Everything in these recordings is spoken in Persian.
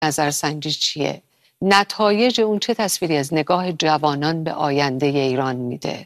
نظرسنجی چیه؟ نتایج اون چه تصویری از نگاه جوانان به آینده ایران میده؟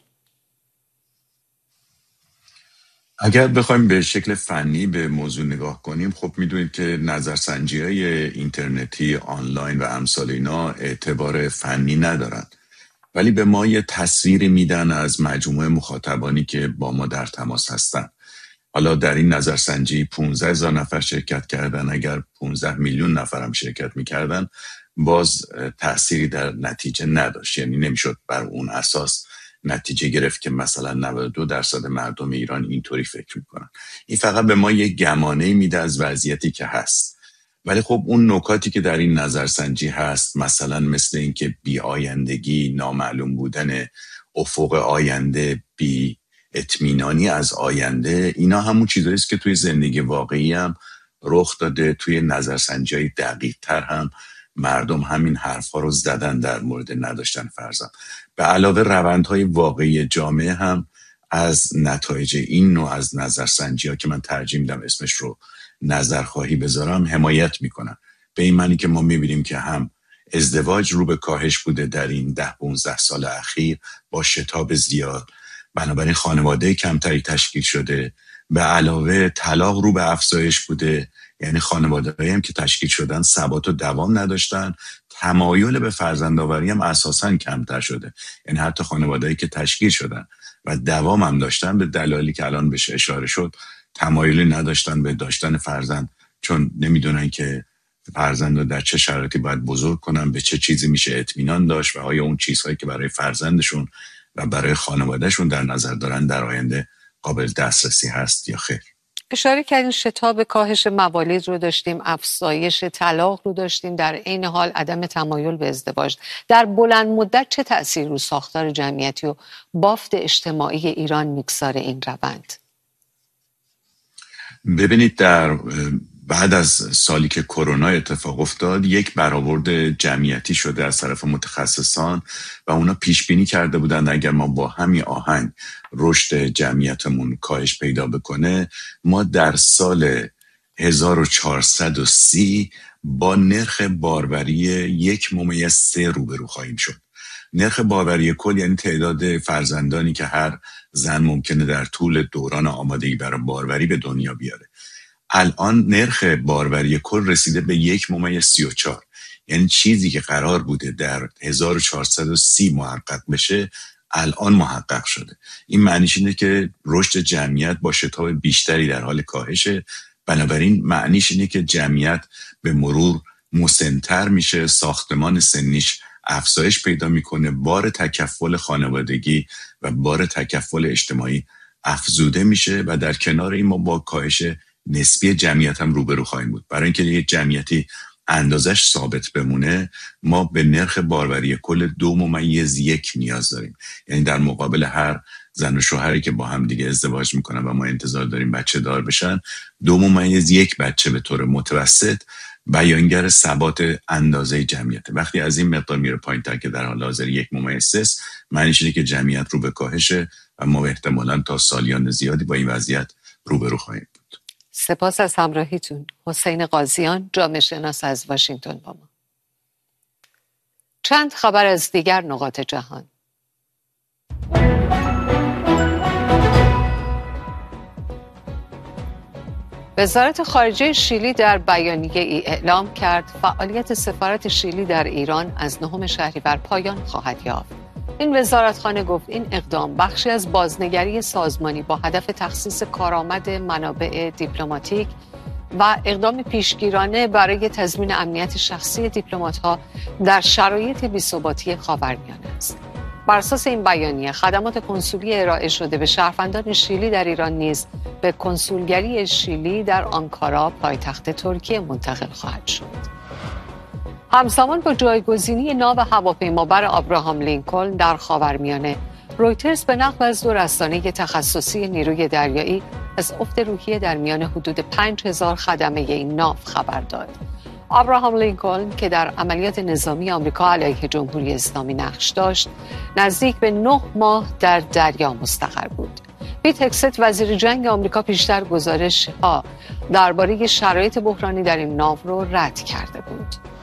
اگر بخوایم به شکل فنی به موضوع نگاه کنیم، خب میدونید که نظرسنجی‌های اینترنتی، آنلاین و امثال اینا اعتبار فنی ندارن، ولی به ما یه تصویری میدن از مجموعه مخاطبانی که با ما در تماس هستن. حالا در این نظرسنجی 15,000 نفر شرکت کردن، اگر 15 میلیون نفر هم شرکت میکردن باز تأثیری در نتیجه نداشت، یعنی نمیشد بر اون اساس نتیجه گرفت که مثلا 92% مردم ایران اینطوری فکر میکنن. این فقط به ما یک گمانه میده از وضعیتی که هست. ولی خب اون نکاتی که در این نظرسنجی هست، مثلا مثل اینکه بی آیندگی، نامعلوم بودن افق آینده، بی اطمینانی از آینده، اینا همون چیزایی است که توی زندگی واقعی هم رخ داده. توی نظرسنجی دقیق تر هم مردم همین حرفا رو زدن در مورد نداشتن فرزند. به علاوه روندهای واقعی جامعه هم از نتایج این نوع از نظرسنجی ها که من ترجیح میدم اسمش رو نظرخواهی بذارم حمایت میکنن. به این معنی که ما میبینیم که هم ازدواج رو به کاهش بوده در این 10-15 سال اخیر با شتاب زیاد، بنابراین خانواده کمتری تشکیل شده. به علاوه طلاق رو به افزایش بوده، یعنی خانواده‌هایی هم که تشکیل شدن ثبات و دوام نداشتن. تمایل به فرزندآوری هم اساساً کمتر شده، یعنی حتی خانواده‌ای که تشکیل شدن و دوام هم داشتن به دلایلی که الان بهش اشاره شد تمایلی نداشتن به داشتن فرزند، چون نمیدونن که فرزند رو در چه شرایطی باید بزرگ کنن، به چه چیزی میشه اطمینان داشت و آیا اون چیزهایی که برای فرزندشون و برای خانوادهشون در نظر دارن در آینده قابل دسترسی هست یا خیر. اشاره کردین شتاب کاهش موالید رو داشتیم، افزایش طلاق رو داشتیم، در عین حال عدم تمایل به ازدواج. در بلند مدت چه تأثیر رو ساختار جمعیتی و بافت اجتماعی ایران میگذاره این روند؟ ببینید، در بعد از سالی که کرونا اتفاق افتاد یک برآورد جمعیتی شده از طرف متخصصان و اونا پیش بینی کرده بودند اگر ما با همین آهنگ رشد جمعیتمون کاهش پیدا بکنه، ما در سال 1430 با نرخ باروری 1.3 روبرو خواهیم شد. نرخ باروری کل یعنی تعداد فرزندانی که هر زن ممکنه در طول دوران آمادگی برای باروری به دنیا بیاره. الان نرخ باروری کل رسیده به 1.34، یعنی چیزی که قرار بوده در 1430 محقق بشه الان محقق شده. این معنیش اینه که رشد جمعیت با شتاب بیشتری در حال کاهشه، بنابراین معنیش اینه که جمعیت به مرور مسن‌تر میشه، ساختمان سنیش افزایش پیدا میکنه، بار تکفل خانوادگی و بار تکفل اجتماعی افزوده میشه و در کنار این ما با کاهش نسبی جمعیت هم روبرو خواهیم بود. برای اینکه یک جمعیتی اندازش ثابت بمونه ما به نرخ باروری کل 2.1 نیاز داریم، یعنی در مقابل هر زن و شوهری که با هم دیگه ازدواج میکنن و ما انتظار داریم بچه دار بشن، 2.1 بچه به طور متوسط بیانگر ثبات اندازه جمعیت. وقتی از این مقدار میره پایین‌تر که در حال حاضر 1.3 معنیش اینه که جمعیت رو به کاهشه و ما احتمالاً تا سالیان زیادی با این وضعیت روبرو خواهیم بود. سپاس از همراهیتون. حسین قاضیان، جامعه شناس از واشنگتن با ما. چند خبر از دیگر نقاط جهان. وزارت خارجه شیلی در بیانیه ای اعلام کرد فعالیت سفارت شیلی در ایران از 9 شهریور پایان خواهد یافت. این وزارتخانه گفت این اقدام بخشی از بازنگری سازمانی با هدف تخصیص کارآمد منابع دیپلماتیک و اقدام پیشگیرانه برای تضمین امنیت شخصی دیپلمات‌ها در شرایط بی‌ثباتی خاورمیانه است. بر اساس این بیانیه خدمات کنسولی ارائه شده به شهروندان شیلی در ایران نیز به کنسولگری شیلی در آنکارا پایتخت ترکیه منتقل خواهد شد. همزمان با جایگزینی ناو هواپیمابر آبراهام لینکلن در خاورمیانه، رویترز به نقل از 2 رسانه تخصصی نیروی دریایی از افت روحیه در میان حدود 5000 خدمه این ناو خبر داد. آبراهام لینکلن که در عملیات نظامی آمریکا علیه جمهوری اسلامی نقش داشت، نزدیک به 9 ماه در دریا مستقر بود. پیت هگست وزیر جنگ آمریکا پیشتر گزارش‌ها درباره شرایط بحرانی در این ناو را رد کرده بود.